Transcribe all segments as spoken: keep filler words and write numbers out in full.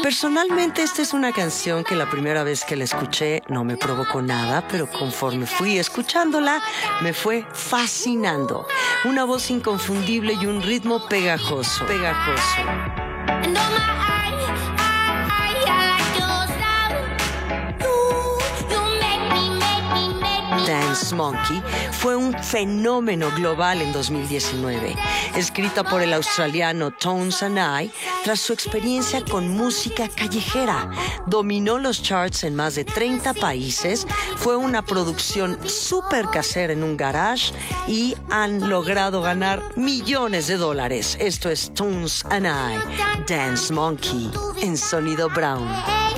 Personalmente, esta es una canción que la primera vez que la escuché no me provocó nada, pero conforme fui escuchándola, me fue fascinando. Una voz inconfundible y un ritmo pegajoso, pegajoso. Dance Monkey fue un fenómeno global en dos mil diecinueve. Escrita por el australiano Tones and I, tras su experiencia con música callejera, dominó los charts en más de treinta países, fue una producción súper casera en un garage y han logrado ganar millones de dólares. Esto es Tones and I, Dance Monkey, en Sonido Brown.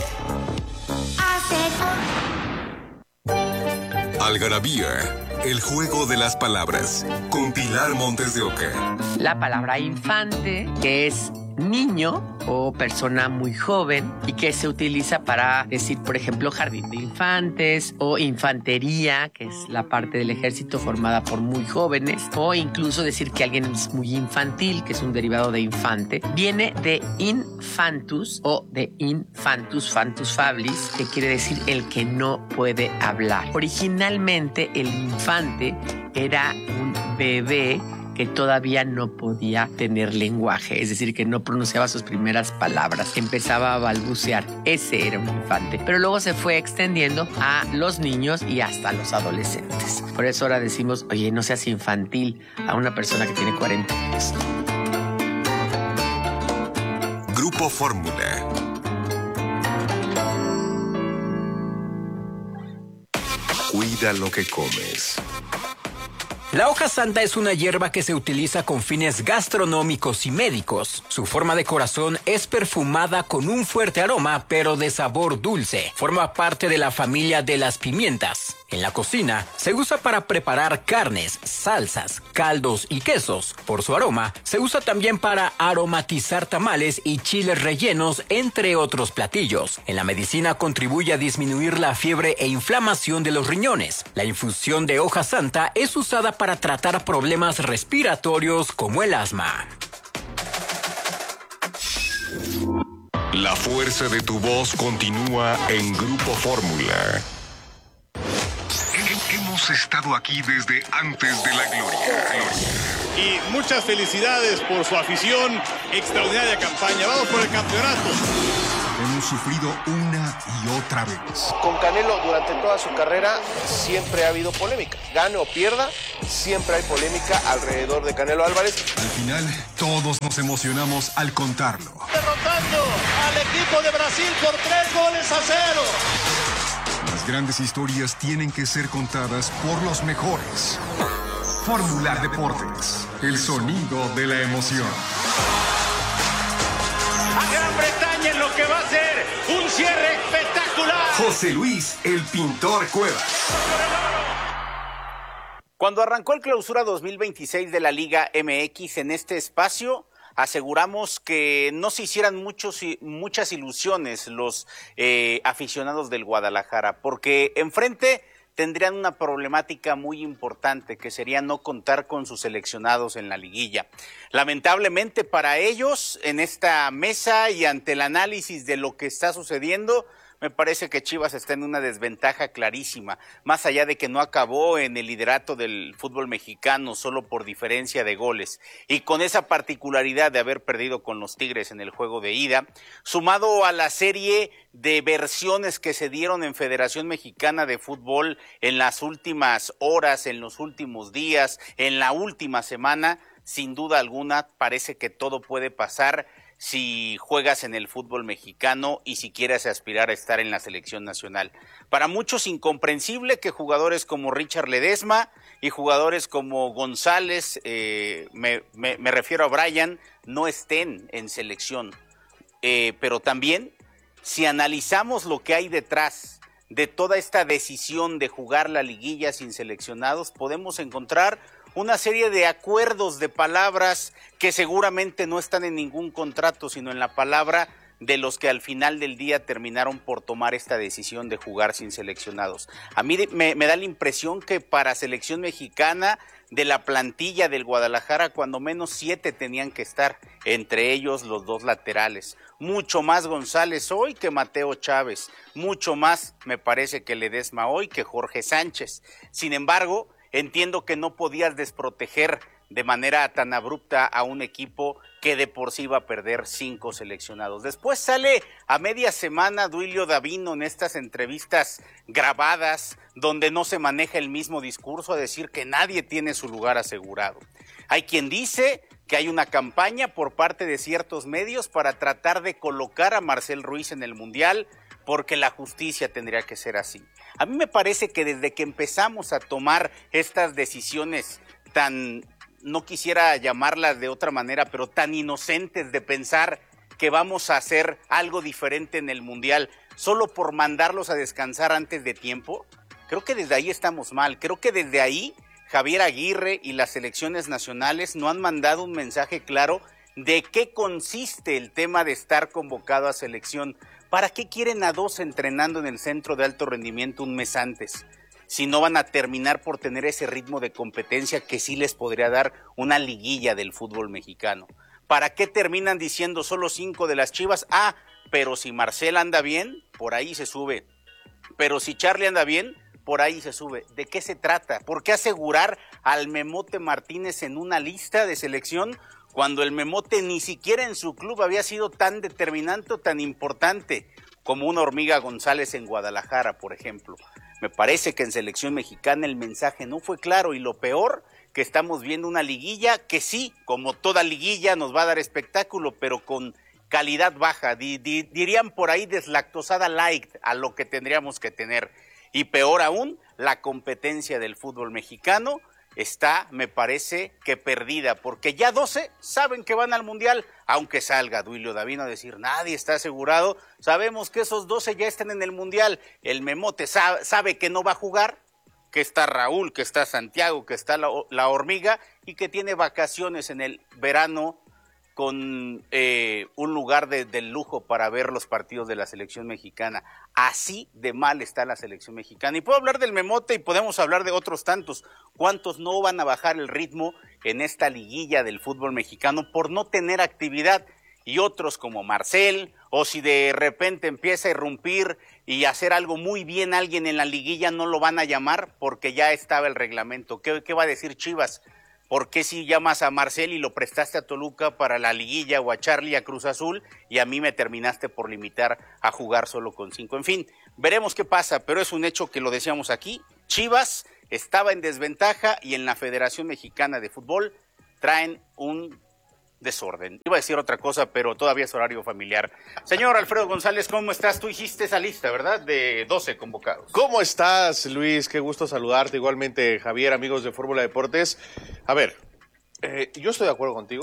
Algarabía, el juego de las palabras, con Pilar Montes de Oca. La palabra infante, que es niño o persona muy joven y que se utiliza para decir, por ejemplo, jardín de infantes o infantería, que es la parte del ejército formada por muy jóvenes, o incluso decir que alguien es muy infantil, que es un derivado de infante. Viene de infantus o de infantus, fantus fablis, que quiere decir el que no puede hablar. Originalmente el infante era un bebé que todavía no podía tener lenguaje, es decir, que no pronunciaba sus primeras palabras, empezaba a balbucear. Ese era un infante. Pero luego se fue extendiendo a los niños y hasta los adolescentes. Por eso ahora decimos, oye, no seas infantil a una persona que tiene cuarenta años. Grupo Fórmula. Cuida lo que comes. La hoja santa es una hierba que se utiliza con fines gastronómicos y médicos. Su forma de corazón es perfumada con un fuerte aroma, pero de sabor dulce. Forma parte de la familia de las pimientas. En la cocina, se usa para preparar carnes, salsas, caldos y quesos. Por su aroma, se usa también para aromatizar tamales y chiles rellenos, entre otros platillos. En la medicina contribuye a disminuir la fiebre e inflamación de los riñones. La infusión de hoja santa es usada para tratar problemas respiratorios como el asma. La fuerza de tu voz continúa en Grupo Fórmula. Hemos estado aquí desde antes de la gloria. Y muchas felicidades por su afición, extraordinaria campaña. Vamos por el campeonato. Hemos sufrido una y otra vez. Con Canelo durante toda su carrera siempre ha habido polémica. Gane o pierda, siempre hay polémica alrededor de Canelo Álvarez. Al final, todos nos emocionamos al contarlo. Derrotando al equipo de Brasil por tres goles a cero. Las grandes historias tienen que ser contadas por los mejores. Fórmula Deportes, el sonido de la emoción. A Gran Bretaña en lo que va a ser un cierre espectacular. José Luis, el pintor Cuevas. Cuando arrancó el Clausura dos mil veintiséis de la Liga M X, en este espacio aseguramos que no se hicieran muchos, muchas ilusiones los eh, aficionados del Guadalajara, porque enfrente tendrían una problemática muy importante, que sería no contar con sus seleccionados en la liguilla. Lamentablemente para ellos, en esta mesa y ante el análisis de lo que está sucediendo, me parece que Chivas está en una desventaja clarísima, más allá de que no acabó en el liderato del fútbol mexicano solo por diferencia de goles, y con esa particularidad de haber perdido con los Tigres en el juego de ida, sumado a la serie de versiones que se dieron en Federación Mexicana de Fútbol en las últimas horas, en los últimos días, en la última semana, sin duda alguna parece que todo puede pasar si juegas en el fútbol mexicano y si quieres aspirar a estar en la selección nacional. Para muchos incomprensible que jugadores como Richard Ledesma y jugadores como González, eh, me, me, me refiero a Brian, no estén en selección. Eh, pero también, si analizamos lo que hay detrás de toda esta decisión de jugar la liguilla sin seleccionados, podemos encontrar una serie de acuerdos, de palabras que seguramente no están en ningún contrato, sino en la palabra de los que al final del día terminaron por tomar esta decisión de jugar sin seleccionados. A mí me, me da la impresión que para selección mexicana, de la plantilla del Guadalajara, cuando menos siete tenían que estar, entre ellos los dos laterales. mucho más González hoy que Mateo Chávez, mucho más me parece que Ledesma hoy que Jorge Sánchez. Sin embargo, entiendo que no podías desproteger de manera tan abrupta a un equipo que de por sí iba a perder cinco seleccionados. Después sale a media semana Duilio Davino en estas entrevistas grabadas donde no se maneja el mismo discurso a decir que nadie tiene su lugar asegurado. Hay quien dice que hay una campaña por parte de ciertos medios para tratar de colocar a Marcel Ruiz en el Mundial porque la justicia tendría que ser así. A mí me parece que desde que empezamos a tomar estas decisiones tan, no quisiera llamarlas de otra manera, pero tan inocentes de pensar que vamos a hacer algo diferente en el Mundial solo por mandarlos a descansar antes de tiempo, creo que desde ahí estamos mal. Creo que desde ahí Javier Aguirre y las selecciones nacionales no han mandado un mensaje claro de qué consiste el tema de estar convocado a selección. ¿Para qué quieren a dos entrenando en el centro de alto rendimiento un mes antes? Si no van a terminar por tener ese ritmo de competencia que sí les podría dar una liguilla del fútbol mexicano. ¿Para qué terminan diciendo solo cinco de las Chivas? Ah, pero si Marcel anda bien, por ahí se sube. Pero si Charlie anda bien, por ahí se sube. ¿De qué se trata? ¿Por qué asegurar al Memote Martínez en una lista de selección cuando el Memote ni siquiera en su club había sido tan determinante o tan importante como una Hormiga González en Guadalajara, por ejemplo? Me parece que en selección mexicana el mensaje no fue claro y lo peor, que estamos viendo una liguilla que sí, como toda liguilla, nos va a dar espectáculo, pero con calidad baja, di, di, dirían por ahí deslactosada light a lo que tendríamos que tener. Y peor aún, la competencia del fútbol mexicano está, me parece, que perdida, porque ya doce saben que van al Mundial, aunque salga Duilio Davino a decir, nadie está asegurado, sabemos que esos doce ya están en el Mundial, el Memote sabe, sabe que no va a jugar, que está Raúl, que está Santiago, que está la, la Hormiga, y que tiene vacaciones en el verano con eh, un lugar de, de lujo para ver los partidos de la selección mexicana. Así de mal está la selección mexicana. Y puedo hablar del Memote y podemos hablar de otros tantos. ¿Cuántos no van a bajar el ritmo en esta liguilla del fútbol mexicano por no tener actividad? Y otros como Marcel, o si de repente empieza a irrumpir y hacer algo muy bien alguien en la liguilla, no lo van a llamar porque ya estaba el reglamento. ¿Qué, qué va a decir Chivas? ¿Por qué si llamas a Marcel y lo prestaste a Toluca para la liguilla o a Charlie a Cruz Azul y a mí me terminaste por limitar a jugar solo con cinco? En fin, veremos qué pasa, pero es un hecho que lo decíamos aquí. Chivas estaba en desventaja y en la Federación Mexicana de Fútbol traen un desorden. Iba a decir otra cosa, pero todavía es horario familiar. Señor Alfredo González, ¿cómo estás? Tú hiciste esa lista, ¿verdad? De doce convocados. ¿Cómo estás, Luis? Qué gusto saludarte. Igualmente, Javier, amigos de Fórmula Deportes. A ver, eh, yo estoy de acuerdo contigo.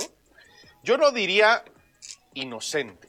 Yo no diría inocente.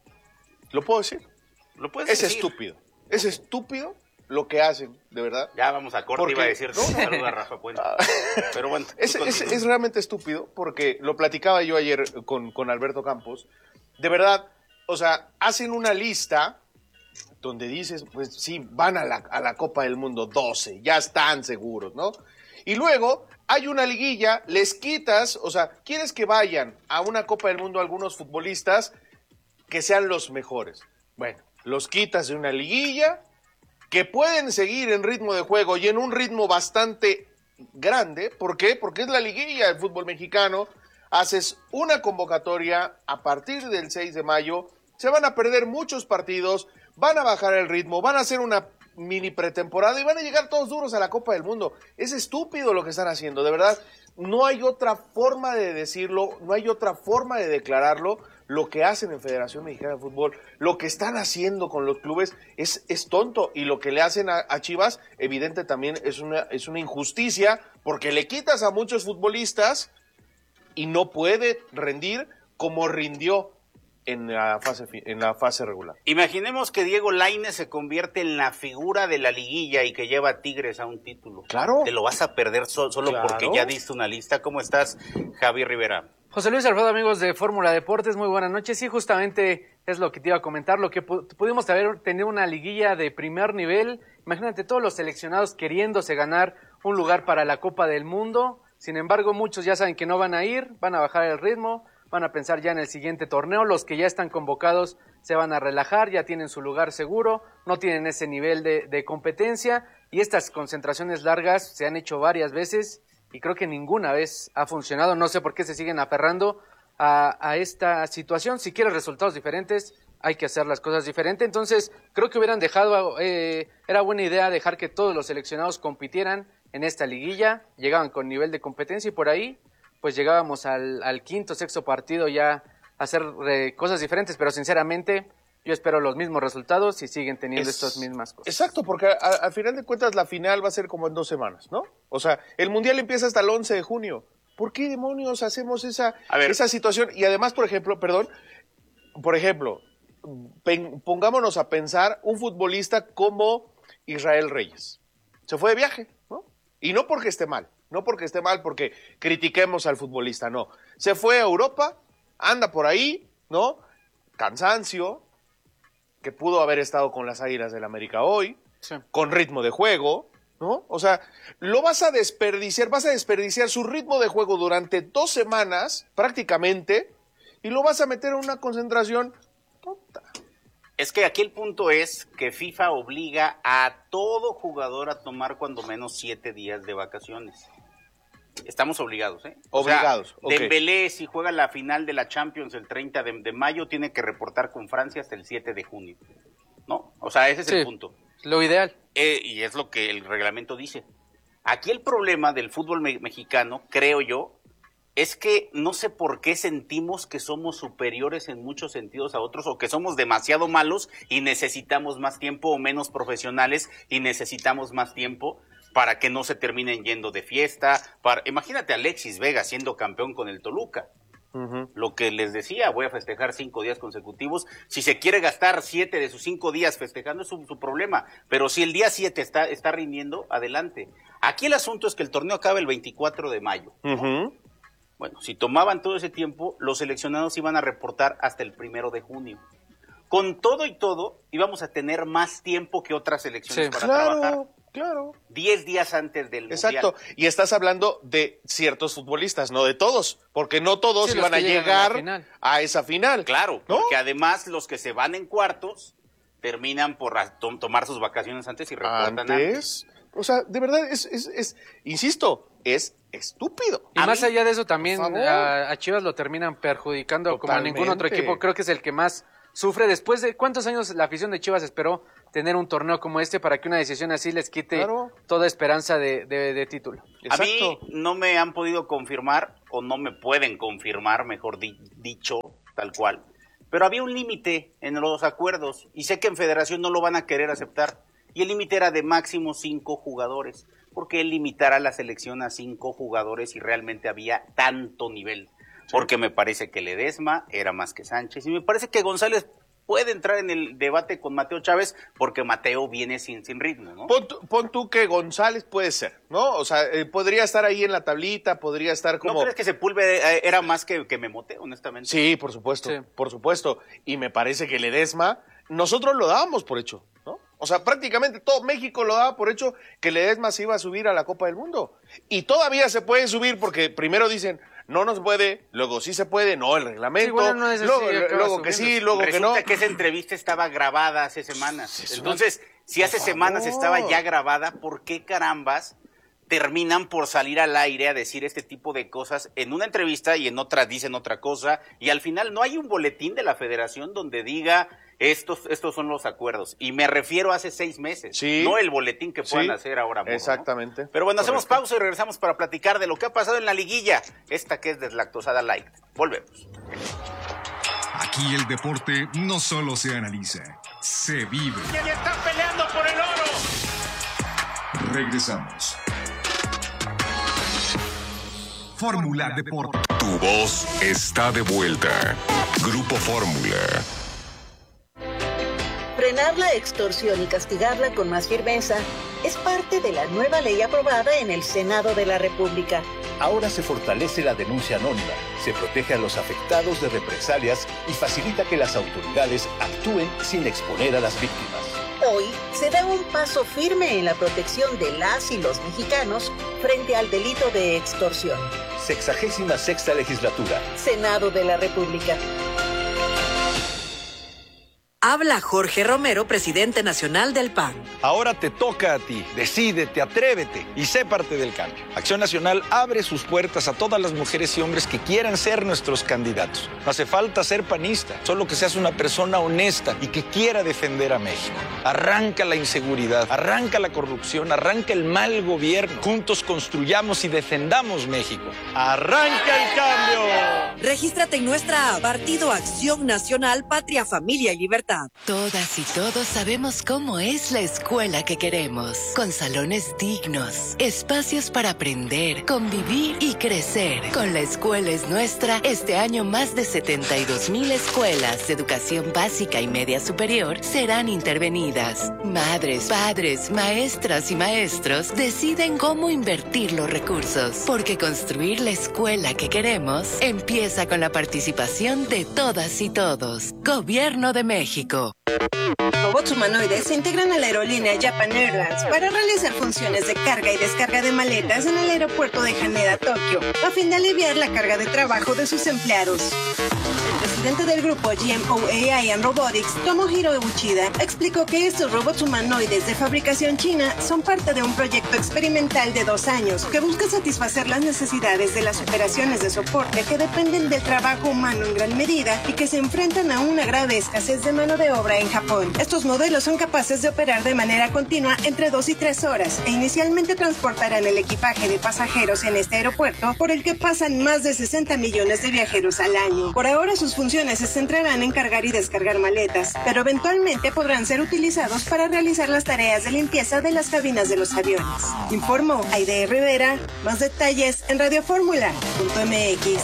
¿Lo puedo decir? ¿Lo puedes es decir? estúpido. Es estúpido lo que hacen, de verdad. Ya vamos a corte, iba a decir, no, saluda a Rafa Puente. Pero bueno. Es, es, es realmente estúpido porque lo platicaba yo ayer con, con Alberto Campos. De verdad, o sea, hacen una lista donde dices, pues sí, van a la, a la Copa del Mundo doce, ya están seguros, ¿no? Y luego hay una liguilla, les quitas, o sea, quieres que vayan a una Copa del Mundo algunos futbolistas que sean los mejores. Bueno, los quitas de una liguilla que pueden seguir en ritmo de juego y en un ritmo bastante grande. ¿Por qué? Porque es la liguilla del fútbol mexicano. Haces una convocatoria a partir del seis de mayo, se van a perder muchos partidos, van a bajar el ritmo, van a hacer una mini pretemporada y van a llegar todos duros a la Copa del Mundo. Es estúpido lo que están haciendo, de verdad. No hay otra forma de decirlo, no hay otra forma de declararlo. Lo que hacen en Federación Mexicana de Fútbol, lo que están haciendo con los clubes es, es tonto, y lo que le hacen a, a Chivas, evidente también es una, es una injusticia, porque le quitas a muchos futbolistas y no puede rendir como rindió en la fase, en la fase regular. Imaginemos que Diego Lainez se convierte en la figura de la liguilla y que lleva a Tigres a un título. Claro. Te lo vas a perder so, solo claro. porque ya diste una lista. ¿Cómo estás, Javier Rivera? José Luis Alfredo, amigos de Fórmula Deportes, muy buenas noches. Sí, justamente es lo que te iba a comentar, lo que pu- pudimos haber tener una liguilla de primer nivel. Imagínate todos los seleccionados queriéndose ganar un lugar para la Copa del Mundo. Sin embargo, muchos ya saben que no van a ir, van a bajar el ritmo, van a pensar ya en el siguiente torneo. Los que ya están convocados se van a relajar, ya tienen su lugar seguro, no tienen ese nivel de, de competencia, y estas concentraciones largas se han hecho varias veces y creo que ninguna vez ha funcionado. No sé por qué se siguen aferrando a, a esta situación. Si quieres resultados diferentes, hay que hacer las cosas diferentes. Entonces creo que hubieran dejado, eh, era buena idea dejar que todos los seleccionados compitieran en esta liguilla, llegaban con nivel de competencia y por ahí pues llegábamos al, al quinto, sexto partido ya a hacer eh, cosas diferentes, pero sinceramente yo espero los mismos resultados y siguen teniendo es, estas mismas cosas. Exacto, porque al final de cuentas la final va a ser como en dos semanas, ¿no? O sea, el Mundial empieza hasta el once de junio. ¿Por qué demonios hacemos esa, esa situación? Y además, por ejemplo, perdón, por ejemplo, pen, pongámonos a pensar un futbolista como Israel Reyes. Se fue de viaje, ¿no? Y no porque esté mal. No porque esté mal, porque critiquemos al futbolista, no. Se fue a Europa, anda por ahí, ¿no? Cansancio, que pudo haber estado con las Águilas del América hoy, sí, con ritmo de juego, ¿no? O sea, lo vas a desperdiciar, vas a desperdiciar su ritmo de juego durante dos semanas, prácticamente, y lo vas a meter en una concentración tonta. Es que aquí el punto es que FIFA obliga a todo jugador a tomar cuando menos siete días de vacaciones. Estamos obligados, ¿eh? Obligados. O sea, okay. Dembélé, si juega la final de la Champions el treinta de, de mayo, tiene que reportar con Francia hasta el siete de junio, ¿no? O sea, ese es sí, el punto. Lo ideal. Eh, y es lo que el reglamento dice. Aquí el problema del fútbol me- mexicano, creo yo, es que no sé por qué sentimos que somos superiores en muchos sentidos a otros, o que somos demasiado malos y necesitamos más tiempo, o menos profesionales y necesitamos más tiempo para que no se terminen yendo de fiesta. Para... Imagínate a Alexis Vega siendo campeón con el Toluca. Uh-huh. Lo que les decía, voy a festejar cinco días consecutivos. Si se quiere gastar siete de sus cinco días festejando, es su, su problema. Pero si el día siete está, está rindiendo, adelante. Aquí el asunto es que el torneo acaba el veinticuatro de mayo, ¿no? Uh-huh. Bueno, si tomaban todo ese tiempo, los seleccionados iban a reportar hasta el primero de junio. Con todo y todo, íbamos a tener más tiempo que otras selecciones sí, para claro, trabajar. Claro. Diez días antes del Exacto. Mundial. Y estás hablando de ciertos futbolistas, no de todos, porque no todos sí, iban a llegar a, a esa final. Claro, ¿no? Porque además los que se van en cuartos terminan por to- tomar sus vacaciones antes y reportan antes. antes. O sea, de verdad, es, es, es insisto, es estúpido. Y a más mí, allá de eso también a, a Chivas lo terminan perjudicando Totalmente. Como a ningún otro equipo. Creo que es el que más sufre. Después de cuántos años la afición de Chivas esperó tener un torneo como este para que una decisión así les quite claro. toda esperanza de, de, de título. Exacto. A mí no me han podido confirmar, o no me pueden confirmar, mejor di, dicho, tal cual. Pero había un límite en los acuerdos y sé que en Federación no lo van a querer aceptar. Y el límite era de máximo cinco jugadores. ¿Por qué limitar a la selección a cinco jugadores si realmente había tanto nivel? Porque me parece que Ledesma era más que Sánchez y me parece que González puede entrar en el debate con Mateo Chávez porque Mateo viene sin, sin ritmo, ¿no? Pon, pon tú que González puede ser, ¿no? O sea, eh, podría estar ahí en la tablita, podría estar como... ¿No crees que Sepúlveda era más que, que Memote, honestamente? Sí, por supuesto, sí. por supuesto. Y me parece que Ledesma, nosotros lo dábamos por hecho, ¿no? O sea, prácticamente todo México lo daba por hecho que Ledesma se iba a subir a la Copa del Mundo. Y todavía se puede subir porque primero dicen... No nos puede, luego sí se puede, no, el reglamento, sí, bueno, no es así, luego, luego que sí, luego Resulta que no. Resulta que esa entrevista estaba grabada hace semanas. Entonces, si hace semanas estaba ya grabada, ¿por qué carambas terminan por salir al aire a decir este tipo de cosas en una entrevista y en otra dicen otra cosa? Y al final no hay un boletín de la Federación donde diga... Estos, estos son los acuerdos. Y me refiero a hace seis meses. Sí. No el boletín que puedan sí. hacer ahora mismo. Exactamente. ¿no? Pero bueno, Correcto. Hacemos pausa y regresamos para platicar de lo que ha pasado en la liguilla. Esta que es deslactosada light. Volvemos. Aquí el deporte no solo se analiza, se vive. ¡Y están peleando por el oro! Regresamos. Fórmula Deporte. Tu voz está de vuelta. Grupo Fórmula. Frenar la extorsión y castigarla con más firmeza es parte de la nueva ley aprobada en el Senado de la República. Ahora se fortalece la denuncia anónima, se protege a los afectados de represalias y facilita que las autoridades actúen sin exponer a las víctimas. Hoy se da un paso firme en la protección de las y los mexicanos frente al delito de extorsión. Sexagésima sexta legislatura. Senado de la República. Habla Jorge Romero, presidente nacional del P A N. Ahora te toca a ti. Decídete, atrévete y sé parte del cambio. Acción Nacional abre sus puertas a todas las mujeres y hombres que quieran ser nuestros candidatos. No hace falta ser panista, solo que seas una persona honesta y que quiera defender a México. Arranca la inseguridad, arranca la corrupción, arranca el mal gobierno. Juntos construyamos y defendamos México. ¡Arranca el cambio! Regístrate en nuestra app Partido Acción Nacional, Patria, Familia y Libertad. Todas y todos sabemos cómo es la escuela que queremos, con salones dignos, espacios para aprender, convivir y crecer. Con La Escuela es Nuestra, este año más de setenta y dos mil escuelas de educación básica y media superior serán intervenidas. Madres, padres, maestras y maestros deciden cómo invertir los recursos, porque construir la escuela que queremos empieza con la participación de todas y todos. Gobierno de México. Robots humanoides se integran a la aerolínea Japan Airlines para realizar funciones de carga y descarga de maletas en el aeropuerto de Haneda, Tokio, a fin de aliviar la carga de trabajo de sus empleados. El presidente del grupo G M O A I and Robotics, Tomohiro Uchida, explicó que estos robots humanoides de fabricación china son parte de un proyecto experimental de dos años que busca satisfacer las necesidades de las operaciones de soporte que dependen del trabajo humano en gran medida y que se enfrentan a una grave escasez de mano de obra en Japón. Estos modelos son capaces de operar de manera continua entre dos y tres horas e inicialmente transportarán el equipaje de pasajeros en este aeropuerto por el que pasan más de sesenta millones de viajeros al año. Por ahora sus funciones se centrarán en cargar y descargar maletas, pero eventualmente podrán ser utilizados para realizar las tareas de limpieza de las cabinas de los aviones. Informó Aide Rivera. Más detalles en radioformula punto m x.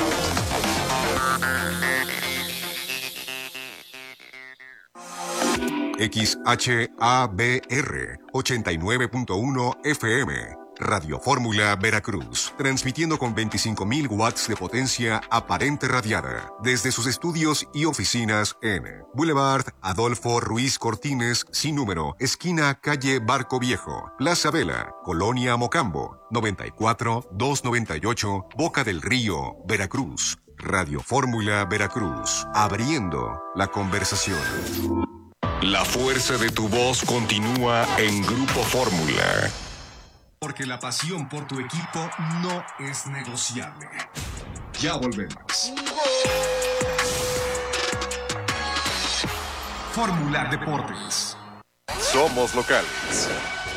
X H A B R ochenta y nueve punto uno F M, Radio Fórmula Veracruz, transmitiendo con veinticinco mil watts de potencia aparente radiada desde sus estudios y oficinas en Boulevard Adolfo Ruiz Cortines, sin número, esquina calle Barco Viejo, Plaza Vela, Colonia Mocambo, noventa y cuatro doscientos noventa y ocho, Boca del Río, Veracruz. Radio Fórmula Veracruz, abriendo la conversación. La fuerza de tu voz continúa en Grupo Fórmula. Porque la pasión por tu equipo no es negociable. Ya volvemos. Fórmula Deportes. Somos locales.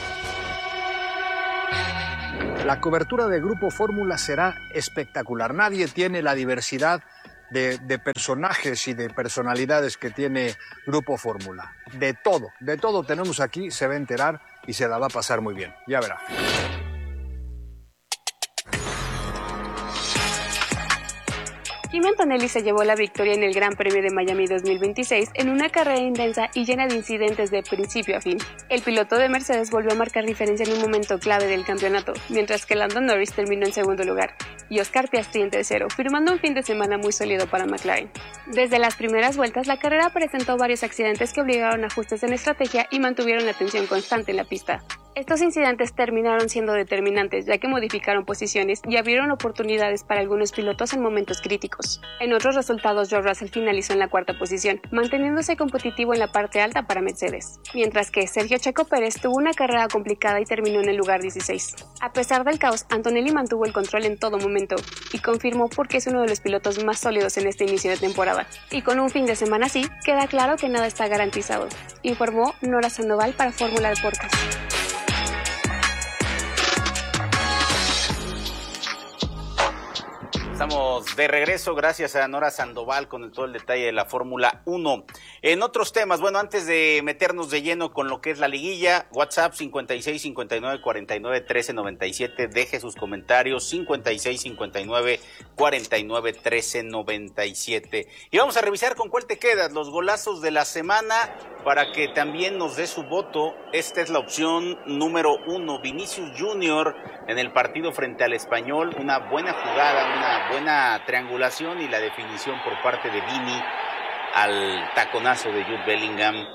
La cobertura de Grupo Fórmula será espectacular. Nadie tiene la diversidad de, de personajes y de personalidades que tiene Grupo Fórmula. De todo, de todo tenemos aquí, se va a enterar y se la va a pasar muy bien. Ya verá. Kimi Antonelli se llevó la victoria en el Gran Premio de Miami dos mil veintiséis en una carrera intensa y llena de incidentes de principio a fin. El piloto de Mercedes volvió a marcar diferencia en un momento clave del campeonato, mientras que Lando Norris terminó en segundo lugar y Oscar Piastri en tercero, firmando un fin de semana muy sólido para McLaren. Desde las primeras vueltas, la carrera presentó varios accidentes que obligaron a ajustes en estrategia y mantuvieron la tensión constante en la pista. Estos incidentes terminaron siendo determinantes, ya que modificaron posiciones y abrieron oportunidades para algunos pilotos en momentos críticos. En otros resultados, George Russell finalizó en la cuarta posición, manteniéndose competitivo en la parte alta para Mercedes, mientras que Sergio Checo Pérez tuvo una carrera complicada y terminó en el lugar dieciséis. A pesar del caos, Antonelli mantuvo el control en todo momento y confirmó por qué es uno de los pilotos más sólidos en este inicio de temporada. Y con un fin de semana así, queda claro que nada está garantizado, informó Nora Sandoval para Fórmula Deportes. Estamos de regreso, gracias a Nora Sandoval con el, todo el detalle de la Fórmula uno. En otros temas, bueno, antes de meternos de lleno con lo que es la liguilla, WhatsApp cincuenta y seis, cincuenta y nueve, cuarenta y nueve, trece, noventa y siete, deje sus comentarios, cincuenta y seis, cincuenta y nueve, cuarenta y nueve, trece, noventa y siete. Y vamos a revisar con cuál te quedas, los golazos de la semana, para que también nos dé su voto. Esta es la opción número uno, Vinicius Junior en el partido frente al Español, una buena jugada, una buena triangulación y la definición por parte de Vini al taconazo de Jude Bellingham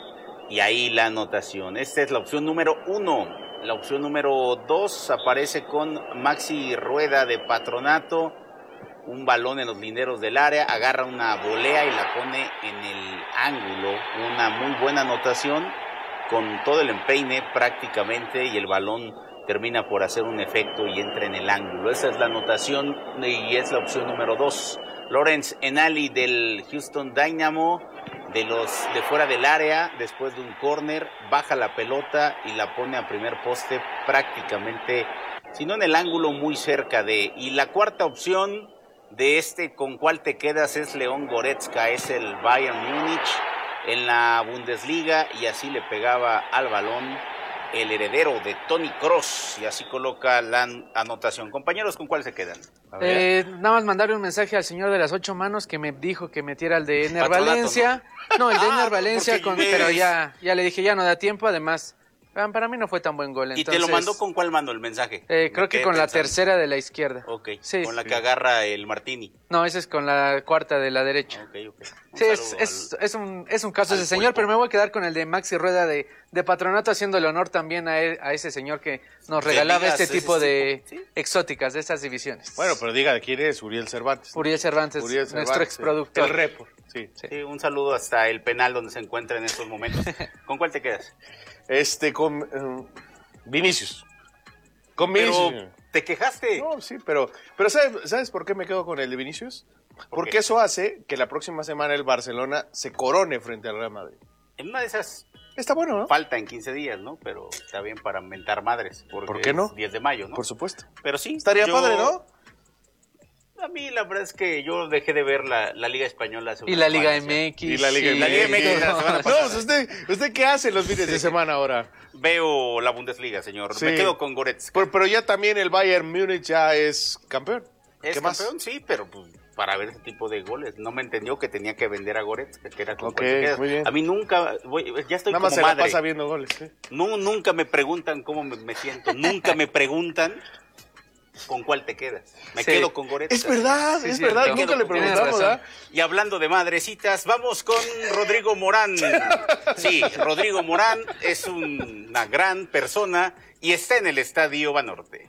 y ahí la anotación. Esta es la opción número uno. La opción número dos aparece con Maxi Rueda de Patronato. Un balón en los linderos del área, agarra una volea y la pone en el ángulo. Una muy buena anotación con todo el empeine prácticamente y el balón termina por hacer un efecto y entra en el ángulo. Esa es la anotación y es la opción número dos. Lawrence Enali del Houston Dynamo, de los de fuera del área, después de un córner, baja la pelota y la pone a primer poste prácticamente, si no en el ángulo, muy cerca de. Y la cuarta opción de este con cuál te quedas es León Goretzka, es el Bayern Múnich en la Bundesliga y así le pegaba al balón el heredero de Toni Kroos y así coloca la anotación. Compañeros, ¿con cuál se quedan? Eh, nada más mandarle un mensaje al señor de las ocho manos que me dijo que metiera el de Ener Valencia. ¿No? no, el de Ener Valencia, con, pero ya, ya le dije, ya no da tiempo, además. Para mí no fue tan buen gol. Entonces, ¿y te lo mandó con cuál mando el mensaje? Eh, creo que con pensando. La tercera de la izquierda. Ok, sí, con la que agarra el Martini. No, esa es con la cuarta de la derecha. Ok, ok. Sí, es, es, al, es, un, es un caso ese señor, pero me voy a quedar con el de Maxi Rueda de, de Patronato, haciendo el honor también a, él, a ese señor que nos regalaba este tipo de tipo? ¿Sí? exóticas de estas divisiones. Bueno, pero diga de quién es, Uriel Cervantes. Uriel Cervantes, Uriel Cervantes nuestro exproductor. El report, sí. Sí. sí. Un saludo hasta el penal donde se encuentra en estos momentos. ¿Con cuál te quedas? Este, con uh, Vinicius. Con pero, Vinicius. ¿Te quejaste? No, sí, pero, pero ¿sabes, ¿sabes por qué me quedo con el de Vinicius? ¿Por Porque qué? Eso hace que la próxima semana el Barcelona se corone frente al Real Madrid. En una de esas... Está bueno, ¿no? Falta en quince días, ¿no? Pero está bien para mentar madres. ¿Por qué no? Es diez de mayo, ¿no? Por supuesto. Pero sí. Estaría yo... padre, ¿no? A mí la verdad es que yo dejé de ver la, la Liga Española. Hace y la Liga semanas, M X. Y la Liga sí. M X. La Liga M X la semana pasada. No, pues usted, ¿usted qué hace los fines de semana ahora? Veo la Bundesliga, señor. Sí. Me quedo con Goretzka. Pero, pero ya también el Bayern Múnich ya es campeón. Es ¿Qué campeón, más? sí, pero pues, para ver ese tipo de goles. No me entendió que tenía que vender a Goretzka, que era con okay, muy bien. A mí nunca, voy, ya estoy Nada como más se madre. la pasa viendo goles. ¿Sí? No, nunca me preguntan cómo me, me siento. Nunca me preguntan con cuál te quedas. Me sí. quedo con Goretzka. Es verdad, sí, es verdad. Nunca le preguntamos, ¿verdad? Y hablando de madrecitas, vamos con Rodrigo Morán. Sí, Rodrigo Morán es un, una gran persona y está en el Estadio Banorte.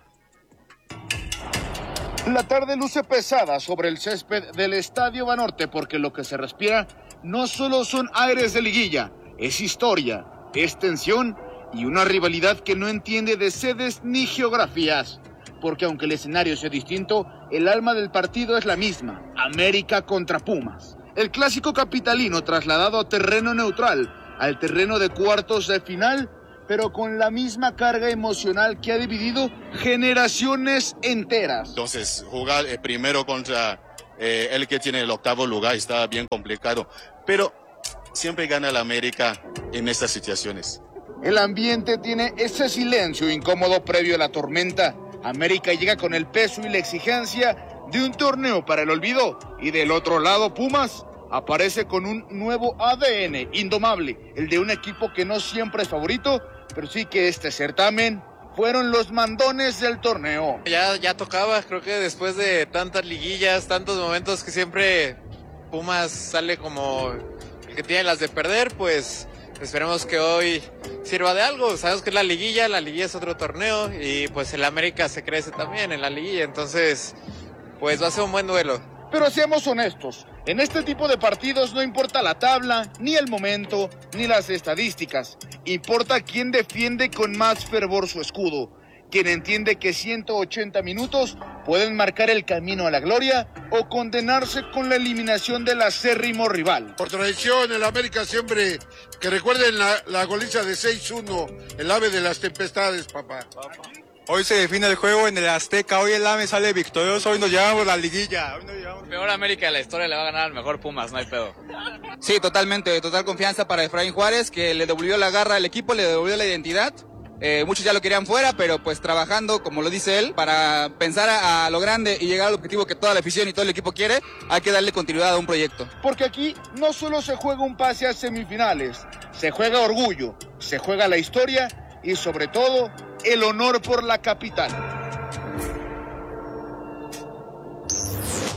La tarde luce pesada sobre el césped del Estadio Banorte porque lo que se respira no solo son aires de liguilla, es historia, es tensión y una rivalidad que no entiende de sedes ni geografías. Porque aunque el escenario sea distinto, el alma del partido es la misma, América contra Pumas. El clásico capitalino trasladado a terreno neutral, al terreno de cuartos de final, pero con la misma carga emocional que ha dividido generaciones enteras. Entonces, jugar eh, primero contra eh, el que tiene el octavo lugar está bien complicado, pero siempre gana el América en estas situaciones. El ambiente tiene ese silencio incómodo previo a la tormenta. América llega con el peso y la exigencia de un torneo para el olvido y del otro lado Pumas aparece con un nuevo A D N indomable, el de un equipo que no siempre es favorito, pero sí que este certamen fueron los mandones del torneo. Ya, ya tocaba, creo que después de tantas liguillas, tantos momentos que siempre Pumas sale como el que tiene las de perder, pues esperemos que hoy sirva de algo. Sabemos que es la liguilla, la liguilla es otro torneo y pues el América se crece también en la liguilla, entonces pues va a ser un buen duelo. Pero seamos honestos, en este tipo de partidos no importa la tabla, ni el momento, ni las estadísticas. Importa quién defiende con más fervor su escudo, quien entiende que ciento ochenta minutos pueden marcar el camino a la gloria o condenarse con la eliminación del acérrimo rival. Por tradición, el América siempre, que recuerden la, la goliza de seis uno, el ave de las tempestades, papá. Hoy se define el juego en el Azteca, hoy el AME sale victorioso, hoy nos llevamos la liguilla. Hoy nos llevamos... Peor América de la historia le va a ganar al mejor Pumas, no hay pedo. Sí, totalmente, total confianza para Efraín Juárez, que le devolvió la garra al equipo, le devolvió la identidad. Eh, muchos ya lo querían fuera, pero pues trabajando, como lo dice él, para pensar a, a lo grande y llegar al objetivo que toda la afición y todo el equipo quiere, hay que darle continuidad a un proyecto. Porque aquí no solo se juega un pase a semifinales, se juega orgullo, se juega la historia y sobre todo el honor por la capital.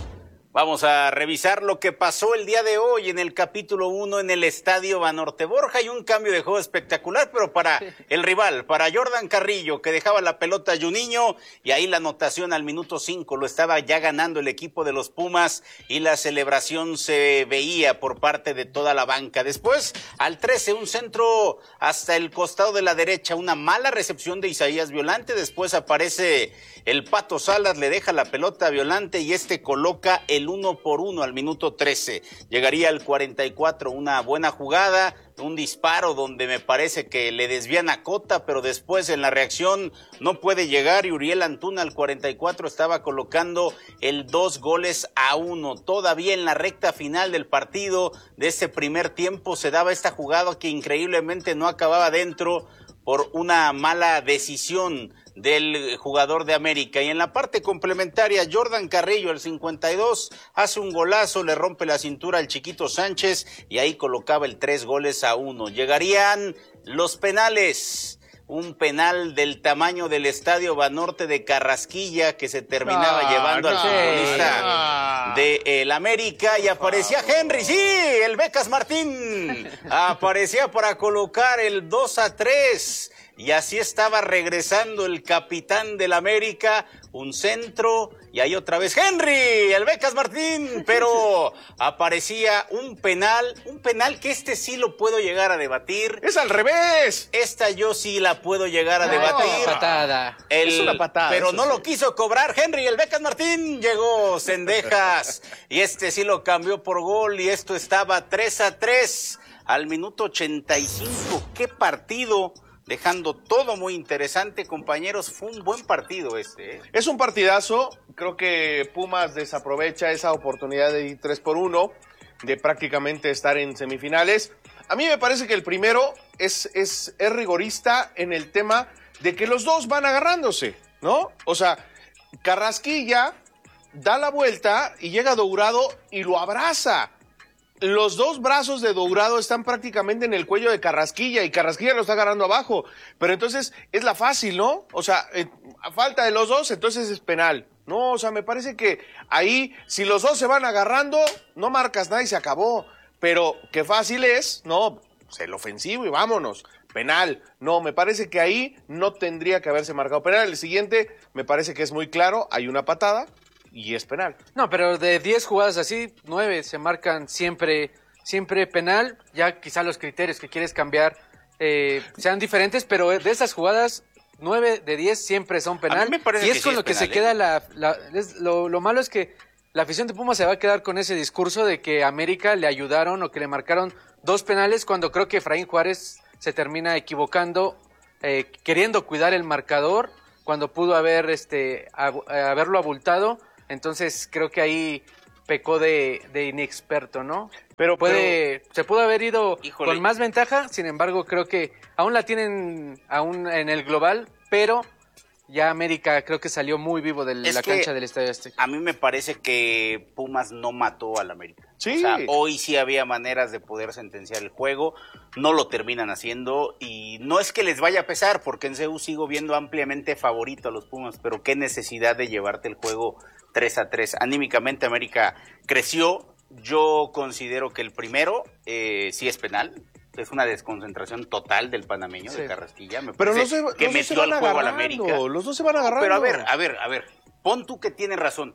Vamos a revisar lo que pasó el día de hoy en el capítulo uno en el Estadio Banorte. Borja, hay un cambio de juego espectacular, pero para el rival, para Jordan Carrillo, que dejaba la pelota a Juninho, y ahí la anotación al minuto cinco, lo estaba ya ganando el equipo de los Pumas, y la celebración se veía por parte de toda la banca. Después, al trece, un centro hasta el costado de la derecha, una mala recepción de Isaías Violante, después aparece el Pato Salas, le deja la pelota a Violante, y este coloca el el uno por uno al minuto trece. Llegaría al cuarenta y cuatro, una buena jugada, un disparo donde me parece que le desvían a Cota, pero después en la reacción no puede llegar, y Uriel Antuna al cuarenta y cuatro estaba colocando el dos goles a uno. Todavía en la recta final del partido de ese primer tiempo se daba esta jugada que increíblemente no acababa dentro por una mala decisión del jugador de América. Y en la parte complementaria, Jordan Carrillo, el cincuenta y dos, hace un golazo, le rompe la cintura al Chiquito Sánchez, y ahí colocaba el tres goles a uno. Llegarían los penales. Un penal del tamaño del Estadio Banorte de Carrasquilla, que se terminaba no, llevando no, al futbolista no. de el América, y aparecía Henry, sí, el Becas Martín, aparecía para colocar el dos a tres, y así estaba regresando el capitán del América, un centro, y ahí otra vez Henry, el Becas Martín, pero aparecía un penal, un penal que este sí lo puedo llegar a debatir. ¡Es al revés! Esta yo sí la puedo llegar a no, debatir. Patada. El, es una patada. Pero no sí. lo quiso cobrar Henry, el Becas Martín, llegó Cendejas, y este sí lo cambió por gol, y esto estaba tres a tres al minuto ochenta y cinco. ¡Qué partido! Dejando todo muy interesante, compañeros. Fue un buen partido este. ¿eh? Es un partidazo. Creo que Pumas desaprovecha esa oportunidad de ir tres por uno, de prácticamente estar en semifinales. A mí me parece que el primero es, es, es rigorista en el tema de que los dos van agarrándose, ¿no? O sea, Carrasquilla da la vuelta y llega Dourado y lo abraza. Los dos brazos de Dourado están prácticamente en el cuello de Carrasquilla, y Carrasquilla lo está agarrando abajo. Pero entonces es la fácil, ¿no? O sea, eh, a falta de los dos, entonces es penal. No, o sea, me parece que ahí, si los dos se van agarrando, no marcas nada y se acabó. Pero qué fácil es, no, pues el ofensivo y vámonos. Penal. No, me parece que ahí no tendría que haberse marcado penal. El siguiente me parece que es muy claro, hay una patada y es penal. No, pero de diez jugadas así, nueve se marcan siempre, siempre penal. Ya quizá los criterios que quieres cambiar eh, sean diferentes, pero de esas jugadas, nueve de diez siempre son penal. A mí me parece y es que con sí lo es que penal, se ¿eh? queda la... la es, lo, lo malo es que la afición de Pumas se va a quedar con ese discurso de que a América le ayudaron o que le marcaron dos penales, cuando creo que Efraín Juárez se termina equivocando, eh, queriendo cuidar el marcador, cuando pudo haber este ab, haberlo abultado. Entonces creo que ahí pecó de, de inexperto, ¿no? Pero puede pero, se pudo haber ido híjole. con más ventaja, sin embargo creo que aún la tienen aún en el global, pero ya América creo que salió muy vivo de Es la que cancha del Estadio Azteca. A mí me parece que Pumas no mató al América. Sí. O sea, hoy sí había maneras de poder sentenciar el juego, no lo terminan haciendo, y no es que les vaya a pesar, porque en C U sigo viendo ampliamente favorito a los Pumas, pero qué necesidad de llevarte el juego tres a tres. Anímicamente América creció. Yo considero que el primero eh, sí es penal. Es una desconcentración total del panameño, sí. de Carrasquilla. Me pero no parece se, que los metió dos se al juego al América. Los dos se van agarrando. Pero a ver, a ver, a ver. Pon tú que tienes razón.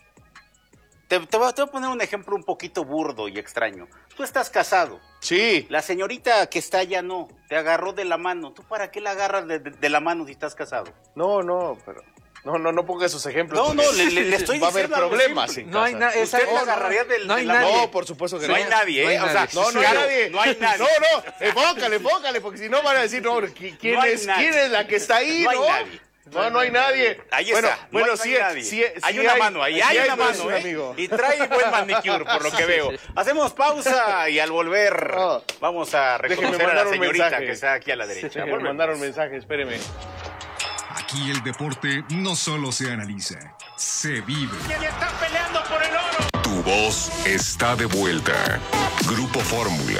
Te, te, voy, te voy a poner un ejemplo un poquito burdo y extraño. Tú estás casado. Sí. La señorita que está allá no. Te agarró de la mano. ¿Tú para qué la agarras de, de, de la mano si estás casado? No, no, pero... No, no, no ponga esos ejemplos. No, no, le, le, le estoy va diciendo. Va a haber problemas. No hay nada. ¿Usted la agarraría del, no hay de la nadie. No, por supuesto que no. No hay nadie, ¿eh? No hay o nadie. sea, no, no hay nadie. No hay nadie. No, no, enfócale, enfócale, porque si no van a decir, no, ¿quién, no es, nadie. ¿quién es la que está ahí? No hay no, nadie. no, no hay nadie. Ahí bueno, está. Bueno, no, no sí, hay nadie. sí, sí hay una hay, mano, ahí sí hay, hay una mano, un ¿eh? amigo. Y trae buen manicure, por lo que veo. Hacemos pausa y al volver oh. vamos a reconocer a la señorita que está aquí a la derecha. Me mandaron un mensaje, espéreme. Aquí el deporte no solo se analiza, se vive. ¿Quién está peleando por el oro? Tu voz está de vuelta. Grupo Fórmula.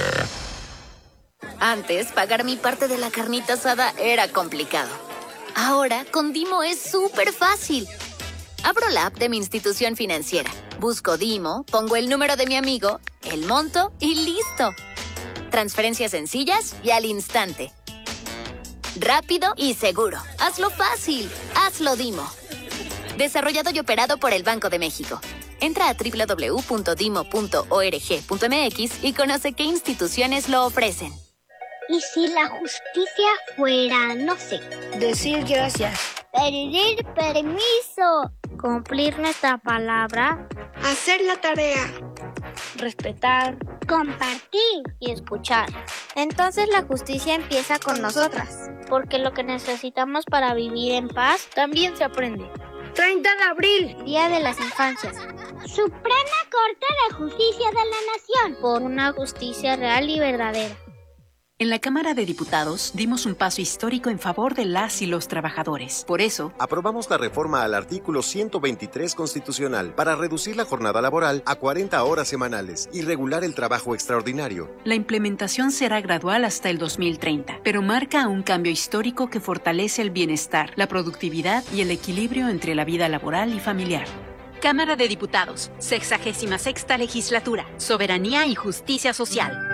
Antes, pagar mi parte de la carnita asada era complicado. Ahora, con Dimo es súper fácil. Abro la app de mi institución financiera, Busco Dimo, pongo el número de mi amigo, el monto y listo. Transferencias sencillas y al instante. Rápido y seguro. Hazlo fácil. Hazlo Dimo. Desarrollado y operado por el Banco de México. Entra a doble u doble u doble u punto dimo punto org punto m x y conoce qué instituciones lo ofrecen. ¿Y si la justicia fuera, no sé, decir gracias, pedir permiso, cumplir nuestra palabra, hacer la tarea, respetar, compartir y escuchar? Entonces la justicia empieza con nosotras, porque lo que necesitamos para vivir en paz también se aprende. treinta de abril, Día de las Infancias. Suprema Corte de Justicia de la Nación, por una justicia real y verdadera. En la Cámara de Diputados dimos un paso histórico en favor de las y los trabajadores. Por eso, aprobamos la reforma al artículo ciento veintitrés constitucional para reducir la jornada laboral a cuarenta horas semanales y regular el trabajo extraordinario. La implementación será gradual hasta el dos mil treinta, pero marca un cambio histórico que fortalece el bienestar, la productividad y el equilibrio entre la vida laboral y familiar. Cámara de Diputados, sexagésima sexta legislatura, soberanía y justicia social.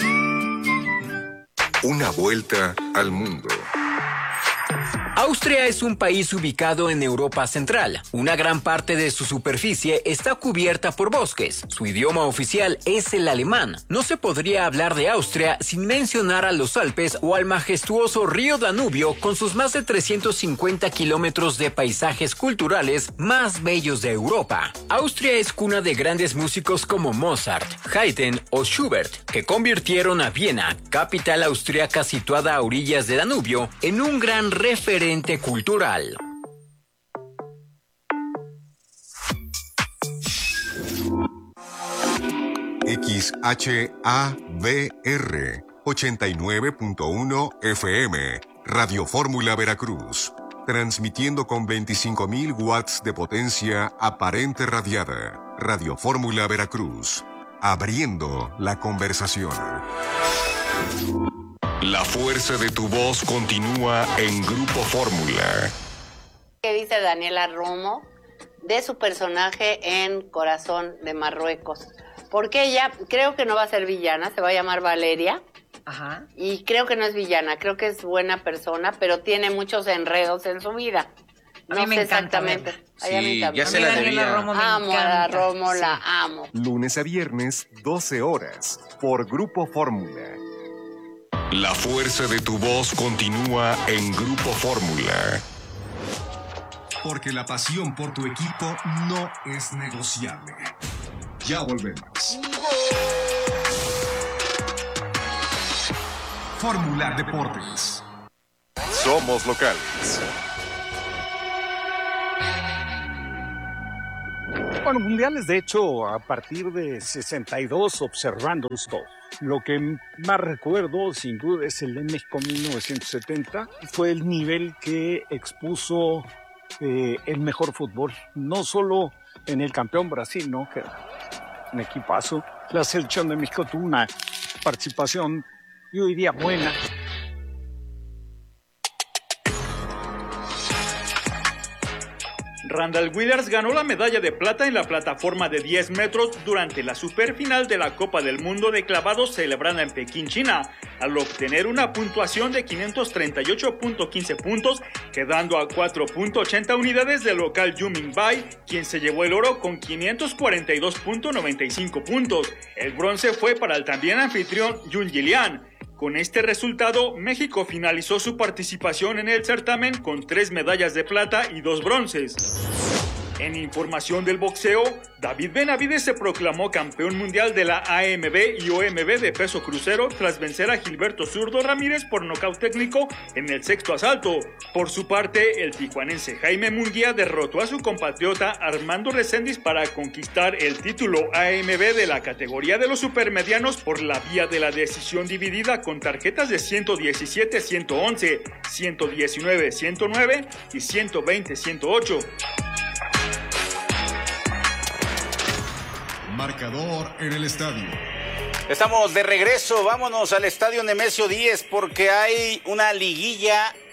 Una vuelta al mundo. Austria es un país ubicado en Europa Central. Una gran parte de su superficie está cubierta por bosques. Su idioma oficial es el alemán. No se podría hablar de Austria sin mencionar a los Alpes o al majestuoso río Danubio con sus más de trescientos cincuenta kilómetros de paisajes culturales más bellos de Europa. Austria es cuna de grandes músicos como Mozart, Haydn o Schubert, que convirtieron a Viena, capital austriaca situada a orillas de Danubio, en un gran referente cultural. X H A B R ochenta y nueve punto uno F M, Radio Fórmula Veracruz, transmitiendo con veinticinco mil watts de potencia aparente radiada. Radio Fórmula Veracruz, abriendo la conversación. La fuerza de tu voz continúa en Grupo Fórmula. ¿Qué dice Daniela Romo de su personaje en Corazón de Marruecos? Porque ella creo que no va a ser villana, se va a llamar Valeria. Ajá. Y creo que no es villana, creo que es buena persona, pero tiene muchos enredos en su vida. No a mí me sé encanta exactamente. Sí, a ella ya se la debía. Romo me amo encanta. A Romo, sí. La amo. Lunes a viernes, doce horas, por Grupo Fórmula. La fuerza de tu voz continúa en Grupo Fórmula. Porque la pasión por tu equipo no es negociable. Ya volvemos. Fórmula Deportes. Somos locales. Bueno, mundiales, de hecho, a partir de sesenta y dos, observándolos todos. Lo que más recuerdo, sin duda, es el de México mil novecientos setenta. Fue el nivel que expuso eh, el mejor fútbol. No solo en el campeón Brasil, ¿no? Que era un equipazo. La selección de México tuvo una participación, yo diría, buena. Randall Withers ganó la medalla de plata en la plataforma de diez metros durante la superfinal de la Copa del Mundo de clavados celebrada en Pekín, China, al obtener una puntuación de quinientos treinta y ocho punto quince puntos, quedando a cuatro punto ochenta unidades del local Yu Mingbai, quien se llevó el oro con quinientos cuarenta y dos punto noventa y cinco puntos. El bronce fue para el también anfitrión Yun Yilian. Con este resultado, México finalizó su participación en el certamen con tres medallas de plata y dos bronces. En información del boxeo, David Benavides se proclamó campeón mundial de la A M B y O M B de peso crucero tras vencer a Gilberto Zurdo Ramírez por nocaut técnico en el sexto asalto. Por su parte, el tijuanense Jaime Munguía derrotó a su compatriota Armando Reséndiz para conquistar el título A M B de la categoría de los supermedianos por la vía de la decisión dividida con tarjetas de ciento diecisiete a ciento once, ciento diecinueve a ciento nueve y ciento veinte a ciento ocho. Marcador en el estadio. Estamos de regreso, vámonos al estadio Nemesio diez porque hay una liguilla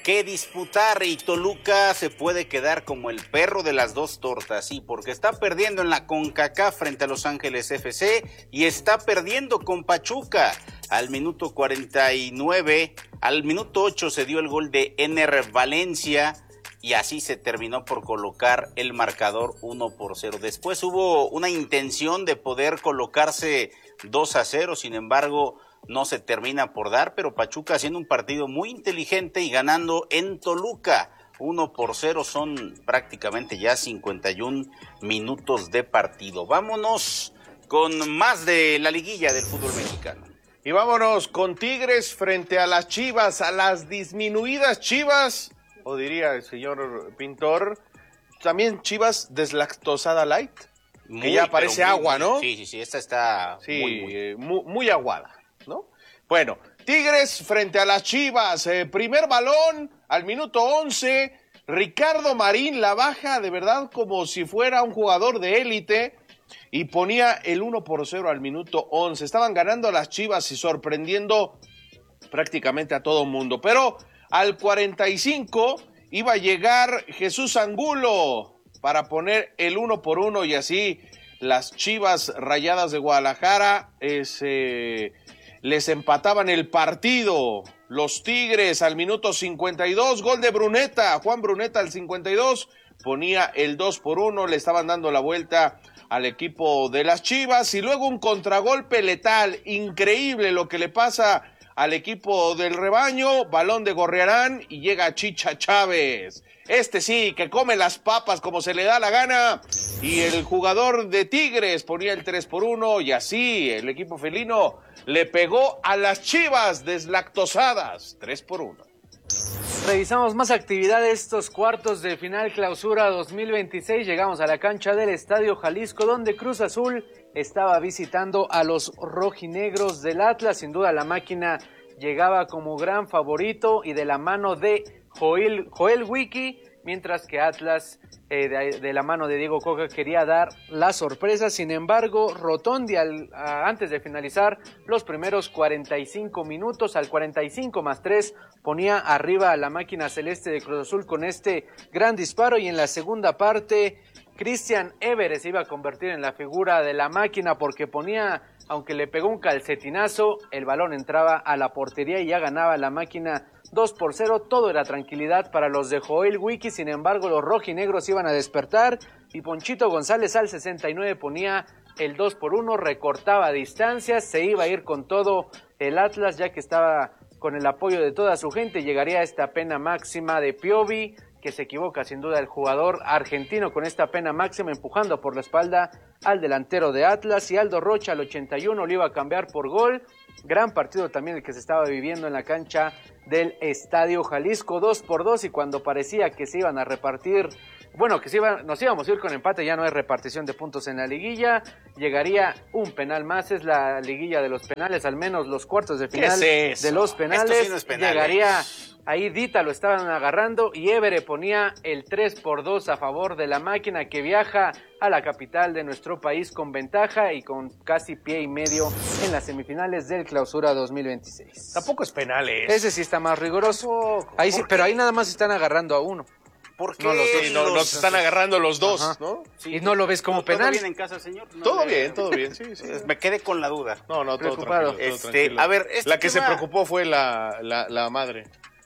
que disputar y Toluca se puede quedar como el perro de las dos tortas, sí, porque está perdiendo en la CONCACAF frente a Los Ángeles F C y está perdiendo con Pachuca. Al minuto cuarenta y nueve, al minuto ocho se dio el gol de Ener Valencia y así se terminó por colocar el marcador uno por cero. Después hubo una intención de poder colocarse dos a cero, sin embargo no se termina por dar, pero Pachuca haciendo un partido muy inteligente y ganando en Toluca uno por cero, son prácticamente ya cincuenta y un minutos de partido. Vámonos con más de la liguilla del fútbol mexicano. Y vámonos con Tigres frente a las Chivas, a las disminuidas Chivas, o diría el señor Pintor, también Chivas deslactosada light, que Muy, ya parece pero muy, agua, ¿no? Sí, sí, sí, esta está Sí, muy, muy. eh, muy, muy aguada, ¿no? Bueno, Tigres frente a las Chivas, eh, primer balón al minuto once, Ricardo Marín la baja de verdad como si fuera un jugador de élite y ponía el uno por cero al minuto once. Estaban ganando las Chivas y sorprendiendo prácticamente a todo el mundo, pero al cuarenta y cinco iba a llegar Jesús Angulo para poner el uno por uno y así las Chivas Rayadas de Guadalajara eh, se, les empataban el partido. Los Tigres al minuto cincuenta y dos, gol de Bruneta, Juan Bruneta al cincuenta y dos, ponía el dos por uno, le estaban dando la vuelta al equipo de las Chivas y luego un contragolpe letal, increíble lo que le pasa al equipo del rebaño, balón de Gorriarán y llega Chicha Chávez. Este sí, que come las papas como se le da la gana y el jugador de Tigres ponía el tres por uno y así el equipo felino le pegó a las Chivas deslactosadas, tres por uno. Revisamos más actividad de estos cuartos de final clausura dos mil veintiséis. Llegamos a la cancha del Estadio Jalisco, donde Cruz Azul estaba visitando a los rojinegros del Atlas. Sin duda la máquina llegaba como gran favorito y de la mano de Joel, Joel Wiki, mientras que Atlas eh, de, de la mano de Diego Coca quería dar la sorpresa. Sin embargo, Rotondi al, a, antes de finalizar los primeros cuarenta y cinco minutos, al cuarenta y cinco más tres, ponía arriba a la máquina celeste de Cruz Azul con este gran disparo y en la segunda parte Christian Everest se iba a convertir en la figura de la máquina porque ponía, aunque le pegó un calcetinazo, el balón entraba a la portería y ya ganaba la máquina dos por cero, todo era tranquilidad para los de Joel Wiki. Sin embargo, los rojinegros iban a despertar y Ponchito González al sesenta y nueve ponía el dos por uno, recortaba distancias, se iba a ir con todo el Atlas ya que estaba con el apoyo de toda su gente. Llegaría a esta pena máxima de Piovi, que se equivoca sin duda el jugador argentino con esta pena máxima, empujando por la espalda al delantero de Atlas, y Aldo Rocha al ochenta y uno lo iba a cambiar por gol. Gran partido también el que se estaba viviendo en la cancha del Estadio Jalisco, dos por dos, y cuando parecía que se iban a repartir, bueno, que se iba, nos íbamos a ir con empate, ya no hay repartición de puntos en la liguilla, llegaría un penal más, es la liguilla de los penales, al menos los cuartos de final ¿Qué es eso? de los penales. Esto sí no es penal, llegaría... ¿eh? Ahí Dita lo estaban agarrando y Évere ponía el tres por dos a favor de la máquina que viaja a la capital de nuestro país con ventaja y con casi pie y medio en las semifinales del Clausura dos mil veintiséis. Tampoco es penal, ¿eh? Ese sí está más riguroso. Ahí sí, pero ahí nada más están agarrando a uno. ¿Por qué? No, los, sí, no, los... nos están agarrando los dos, Ajá. ¿no? Sí. ¿Y no lo ves como ¿Todo penal? bien en casa, señor? No todo le... bien, todo bien, sí, sí. Me quedé con la duda. No, no, todo Preocupado. tranquilo, todo Este, tranquilo. a ver, este la que tema... se preocupó fue la, la, la madre.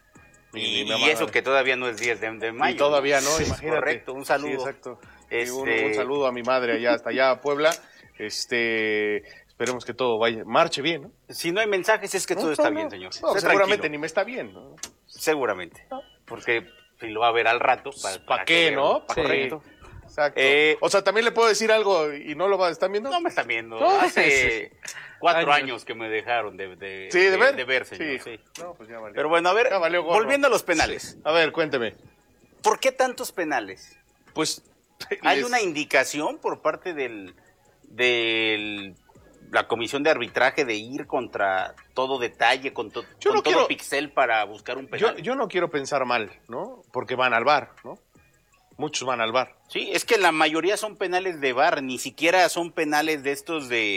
Y, y eso que todavía no es diez de, de mayo. Y todavía no, Sí, imagínate. Correcto, un saludo. Sí, exacto. Este... Un, un saludo a mi madre allá, hasta allá a Puebla. Este, esperemos que todo vaya, marche bien, ¿no? Si no hay mensajes es que no, todo no, está no. bien, señor. No, Esté seguramente tranquilo. ni me está bien, ¿no? Seguramente. No. Porque si lo va a ver al rato. ¿Para, ¿Para qué, no? Sí. Correcto. Exacto. Eh, o sea, también le puedo decir algo y no lo va, ¿están viendo? No me están viendo. No, Hace sí. cuatro años. años que me dejaron de, de, ¿Sí, de, de, ver? de ver, señor. Sí. Sí. No, pues ya valió. Pero bueno, a ver, valió volviendo a los penales. Sí. A ver, cuénteme. ¿Por qué tantos penales? Pues hay les... una indicación por parte del, del la comisión de arbitraje de ir contra todo detalle, con, to, yo con no todo quiero... pixel para buscar un penal. Yo, yo no quiero pensar mal, ¿no? Porque van al bar, ¿no? Muchos van al bar. Sí, es que la mayoría son penales de V A R, ni siquiera son penales de estos de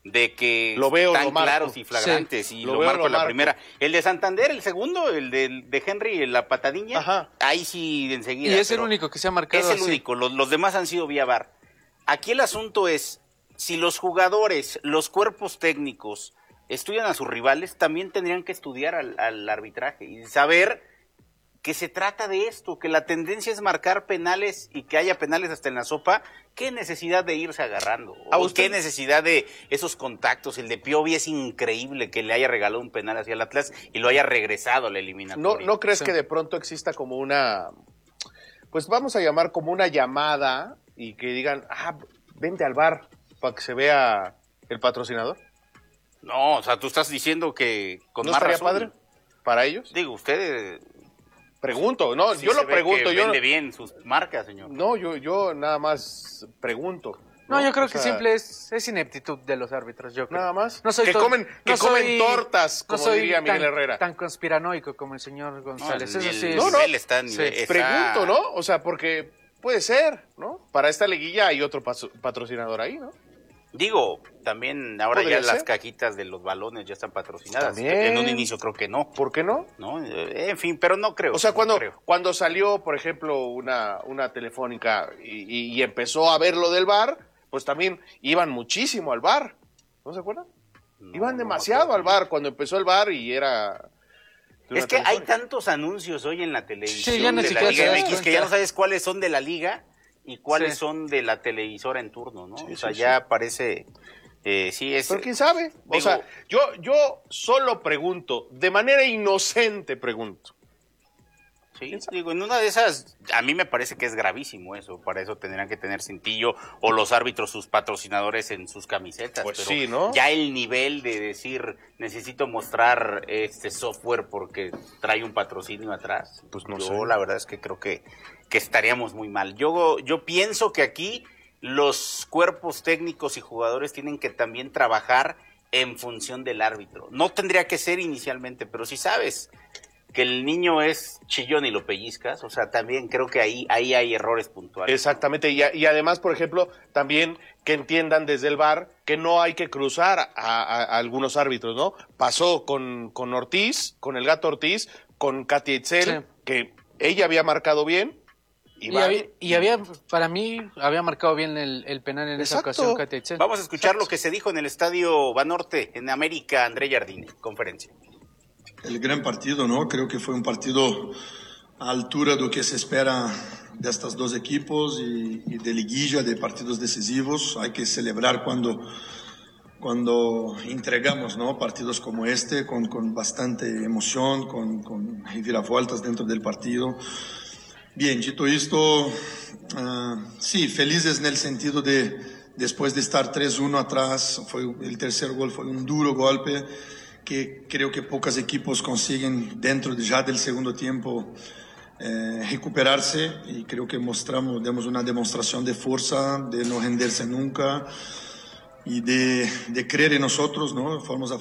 de que lo veo, tan lo marco. claros y flagrantes, sí, y lo, lo veo, marco lo en la marco. primera. El de Santander, el segundo, el de, de Henry, la patadilla, Ajá. ahí sí enseguida. Y es el único que se ha marcado Es el así. único, los, los demás han sido vía V A R. Aquí el asunto es, si los jugadores, los cuerpos técnicos estudian a sus rivales, también tendrían que estudiar al, al arbitraje y saber que se trata de esto, que la tendencia es marcar penales y que haya penales hasta en la sopa. ¿Qué necesidad de irse agarrando? ¿O qué necesidad de esos contactos? El de Piovi es increíble que le haya regalado un penal hacia el Atlas y lo haya regresado a la eliminatoria. ¿No, no crees Sí. que de pronto exista como una, pues vamos a llamar como una llamada y que digan, ah, vente al bar para que se vea el patrocinador? No, o sea, tú estás diciendo que con ¿No más estaría razón, padre para ellos? Digo, usted... Pregunto, no, sí yo se lo ve pregunto. que yo vende no, bien sus marcas, señor. No, yo, yo nada más pregunto. No, yo creo O que sea, simple es, es ineptitud de los árbitros, yo creo. Nada más. No soy que to- comen, que no comen soy- tortas, como no soy diría Miguel tan, Herrera. tan conspiranoico como el señor González. el- Eso sí el es- No, no. nivel está en- Sí. está- Pregunto, ¿no? O sea, porque puede ser, ¿no? Para esta liguilla hay otro paso- patrocinador ahí, ¿no? Digo, también ahora ya ¿Podría las ser? cajitas de los balones ya están patrocinadas. También. En un inicio creo que no. ¿Por qué no? No, Eh, en fin, pero no creo. O sea, no cuando, creo. cuando salió, por ejemplo, una, una telefónica y, y- y empezó a ver lo del bar, pues también iban muchísimo al bar. ¿No se acuerdan? iban demasiado al bar cuando empezó el bar y era... de Es una que hay telefónica. tantos anuncios hoy en la televisión Sí, ya ni de la siquiera Liga te das M X que cuenta. ya no sabes cuáles son de la liga y cuáles Sí. son de la televisora en turno, ¿no? Sí, o sea, sí, ya sí. parece... Eh, sí, es... Pero quién sabe. O digo- sea, yo, yo solo pregunto, de manera inocente pregunto. Sí, digo, en una de esas, a mí me parece que es gravísimo eso, para eso tendrían que tener cintillo o los árbitros, sus patrocinadores en sus camisetas, Pues pero sí, ¿no? ya el nivel de decir, necesito mostrar este software porque trae un patrocinio atrás, Pues no yo sé. la verdad es que creo que, que estaríamos muy mal. Yo, yo pienso que aquí los cuerpos técnicos y jugadores tienen que también trabajar en función del árbitro. No tendría que ser inicialmente, pero si sabes que el niño es chillón y lo pellizcas, o sea, también creo que ahí, ahí hay errores puntuales. Exactamente, y, a- y además, por ejemplo, también que entiendan desde el bar que no hay que cruzar a, a- a algunos árbitros, ¿no? Pasó con, con Ortiz, con el Gato Ortiz, con Katia Itzel, Sí. que ella había marcado bien. Y, Y va- había, y había, para mí, había marcado bien el, el penal en esa Exacto. ocasión, Katia Itzel. Vamos a escuchar lo que se dijo en el Estadio Banorte, en América, André Jardine, conferencia. El gran partido, ¿no? Creo que fue un partido a altura de lo que se espera de estos dos equipos y, y de liguilla, de partidos decisivos. Hay que celebrar cuando, cuando entregamos, ¿no? Partidos como este, con, con bastante emoción, con, con reviravoltas dentro del partido. Bien, dicho esto, uh, sí, felices en el sentido de, después de estar tres uno atrás, fue, el tercer gol fue un duro golpe que creo que pocos equipos consiguen dentro de ya del segundo tiempo eh, recuperarse, y creo que mostramos, demos una demostración de fuerza, de no rendirse nunca y de, de creer en nosotros, ¿no? Fuimos a